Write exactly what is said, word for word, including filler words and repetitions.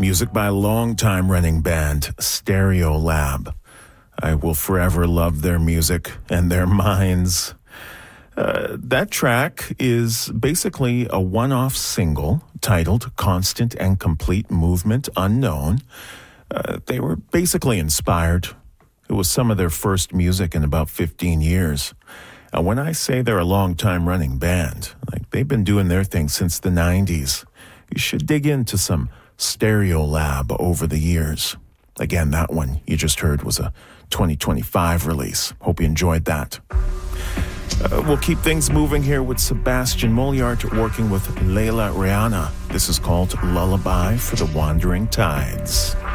Music by a long-time-running band, Stereolab. I will forever love their music and their minds. Uh, that track is basically a one-off single titled Constant and Complete Movement Unknown. Uh, they were basically inspired. It was some of their first music in about fifteen years. And when I say they're a long-time running band, like they've been doing their thing since the nineties. You should dig into some Stereolab over the years. Again, that one you just heard was a twenty twenty-five release. Hope you enjoyed that. Uh, we'll keep things moving here with Sebastian Moliart working with Leila Rihanna. This is called Lullaby for the Wandering Tides.